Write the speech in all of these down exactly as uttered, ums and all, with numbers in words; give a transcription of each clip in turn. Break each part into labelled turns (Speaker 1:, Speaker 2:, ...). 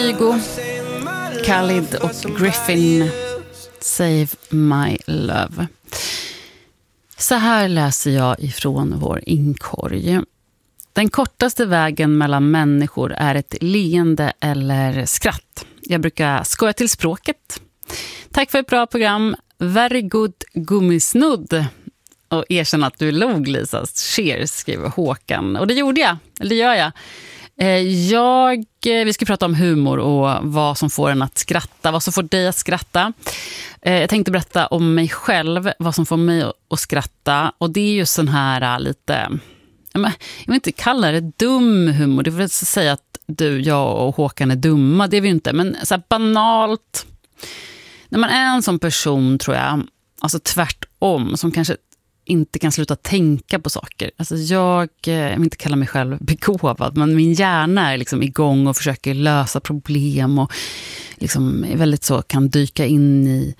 Speaker 1: Kygo, Khalid och Griffin, Save My Love. Så här läser jag ifrån vår inkorg. Den kortaste vägen mellan människor är ett leende eller skratt. Jag brukar skoja till språket. Tack för ett bra program. Very good gummisnudd. Och erkänna att du log, Lisa. Cheers, skriver Håkan. Och det gjorde jag. Eller det gör jag. Jag, vi ska prata om humor och vad som får en att skratta, vad som får dig att skratta. Jag tänkte berätta om mig själv, vad som får mig att skratta. Och det är ju sån här lite, jag vill inte kalla det dum humor. Det vill säga att du, jag och Håkan är dumma, det är vi ju inte. Men så här banalt, när man är en sån person, tror jag, alltså tvärtom, som kanske inte kan sluta tänka på saker. Alltså jag, jag vill inte kalla mig själv begåvad, men min hjärna är liksom igång och försöker lösa problem och liksom är väldigt så, kan dyka in i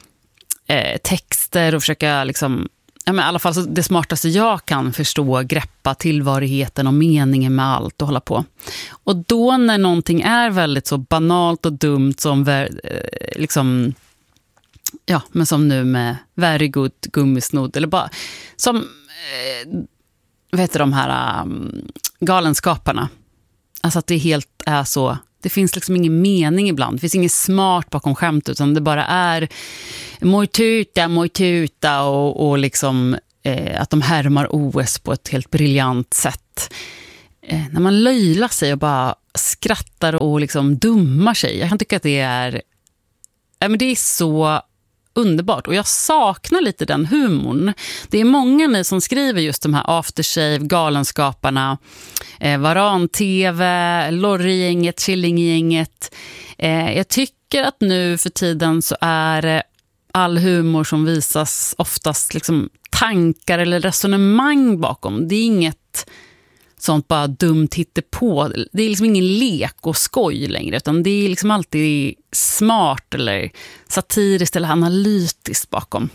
Speaker 1: eh, texter och försöka liksom, ja, men i alla fall så det smartaste jag kan förstå, greppa tillvarigheten och meningen med allt och hålla på. Och då när någonting är väldigt så banalt och dumt som eh, liksom, ja, men som nu med very good gummisnodd, eller bara som eh, vad heter de här um, galenskaparna. Alltså att det helt är så, det finns liksom ingen mening ibland, det finns inget smart bakom skämt, utan det bara är mojtuta, mojtuta och, och liksom eh, att de härmar O S på ett helt briljant sätt. Eh, när man löjlar sig och bara skrattar och liksom dummar sig, jag kan tycka att det är eh, men det är så underbart, och jag saknar lite den humorn. Det är många ni som skriver just de här aftershave, galenskaparna, eh, Varan-T V, Lorry-gänget, Killing-gänget. Eh, jag tycker att nu för tiden så är all humor som visas oftast liksom tankar eller resonemang bakom. Det är inget sånt bara dumt hittepå. Det är liksom ingen lek och skoj längre, utan det är liksom alltid smart eller satiriskt eller analytiskt bakom.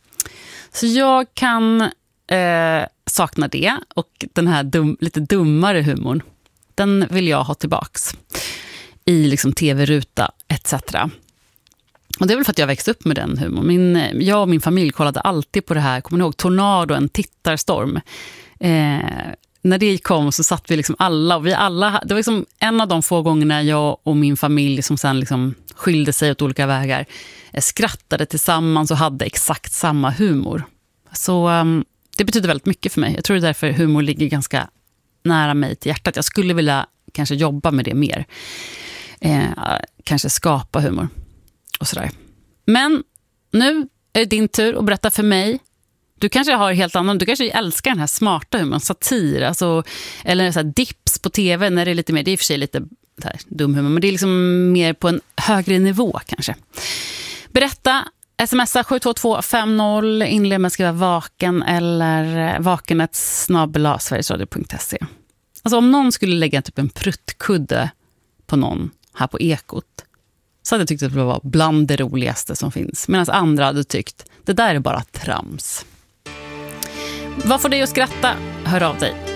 Speaker 1: Så jag kan eh, sakna det, och den här dum, lite dummare humorn, den vill jag ha tillbaks i liksom tv-ruta et cetera. Och det är väl för att jag växte upp med den humorn. Min, jag och min familj kollade alltid på det här, kommer ni ihåg Tornado, en tittarstorm? Eh, När det kom så satt vi liksom alla, och vi alla, det var liksom en av de få gångerna jag och min familj som sen liksom skilde sig åt olika vägar, skrattade tillsammans och hade exakt samma humor. Så um, det betyder väldigt mycket för mig. Jag tror det är därför humor ligger ganska nära mig till hjärtat. Jag skulle vilja kanske jobba med det mer. Eh, kanske skapa humor och sådär. Men nu är det din tur att berätta för mig. Du kanske har helt annan, du kanske älskar den här smarta humorn, satir, alltså, eller så här dips på tv när det är lite mer, det är i och för sig lite så här dum humor, men det är liksom mer på en högre nivå kanske. Berätta, smsa sju två två fem noll, inled med att skriva vaken eller vakenet snabel-a sverigesradio punkt se. Alltså om någon skulle lägga typ en pruttkudde på någon här på Ekot, så hade jag tyckt att det var bland det roligaste som finns, medan andra hade tyckt det där är bara trams. Vad får dig att skratta? Hör av dig.